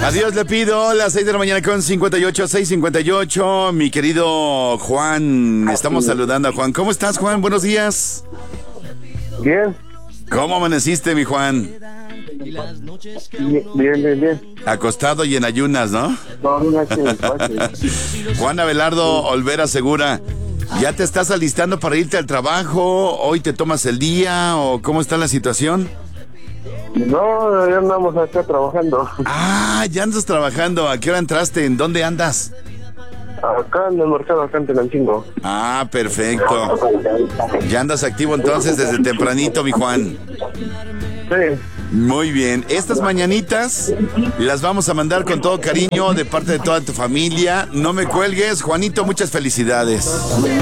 Adiós le pido, las 6 de la mañana con 58, 6:58. Mi querido Juan, estamos saludando a Juan. ¿Cómo estás, Juan? Buenos días. Bien. ¿Cómo amaneciste, mi Juan? Bien. Acostado y en ayunas, ¿no? Juan Abelardo Olvera Segura, ¿ya te estás alistando para irte al trabajo? ¿Hoy te tomas el día o cómo está la situación? No, ya andamos acá trabajando. Ah, ya andas trabajando. ¿A qué hora entraste? ¿En dónde andas? Acá en el mercado, acá en Tenancingo. Ah, perfecto. Ya andas activo entonces desde tempranito, mi Juan. Sí. Muy bien. Estas mañanitas las vamos a mandar con todo cariño de parte de toda tu familia. No me cuelgues, Juanito, muchas felicidades.